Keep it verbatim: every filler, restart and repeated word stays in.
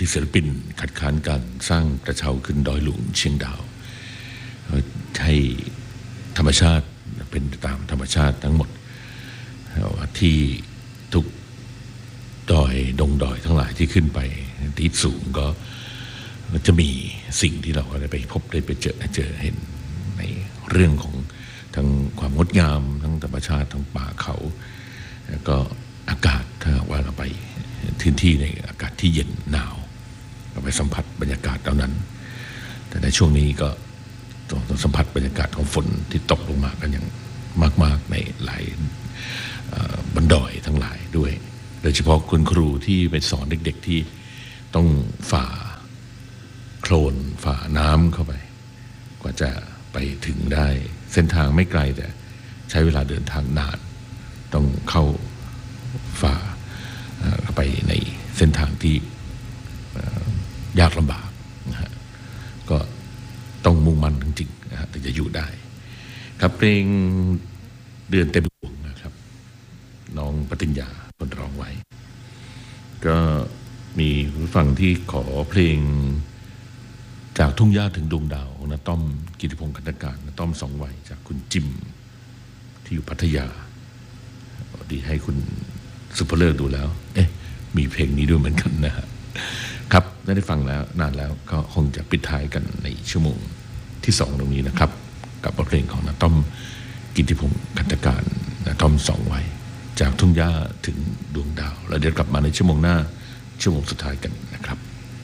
ที่ศิลปินคัดค้านการสร้างกระเช้าขึ้นดอยหลวงเชียงดาวให้ธรรมชาติเป็นตามธรรมชาติทั้งหมดที่ทุกดอยดงดอยทั้งหลายที่ขึ้นไปที่สูงก็จะมีสิ่งที่เราได้ไปพบได้ไปเจอเจอเห็นในเรื่องของทั้งความงดงามทั้งธรรมชาติทั้งป่าเขาแล้วก็อากาศถ้าว่าเราไปพื้นที่ในอากาศที่เย็นหนาวเราไปสัมผัสบรรยากาศเหล่านั้นแต่ในช่วงนี้ก็ต้องสัมผัสบรรยากาศของฝนที่ตกลงมากันอย่างมากๆในหลายบนดอยทั้งหลายด้วยโดยเฉพาะคุณครูที่ไปสอนเด็กๆที่ต้องฝ่าโคลนฝ่าน้ำเข้าไปกว่าจะไปถึงได้เส้นทางไม่ไกลแต่ใช้เวลาเดินทางนานต้องเข้าฝ่าเข้าไปในเส้นทางที่ยากลำบากนะฮะก็ต้องมุ่งมั่นจริงๆนะฮะถึงจะอยู่ได้ครับเพลงเดือนเต็มดวงนะครับน้องปฏิญญาคนร้องไว้ก็มีผู้ฟังที่ขอเพลงจากทุ่งหญ้าถึงดวงดาวของนาต้อมกิติพงศ์คันธการนาต้อมสองวัยจากคุณจิมที่อยู่พัทยาดีให้คุณสุภเลิศดูแล้วเอ๊ะมีเพลงนี้ด้วยเหมือนกันนะฮะครับได้ฟังแล้วนานแล้วก็คงจะปิดท้ายกันในชั่วโมงที่สองตรงนี้นะครับกับบทเพลงของนาต้อมกิติพงศ์คันธการนาต้อมสองวัยจากทุ่งหญ้าถึงดวงดาวแล้วเดี๋ยวกลับมาในชั่วโมงหน้าชั่วโมงสุดท้ายกันนะครับ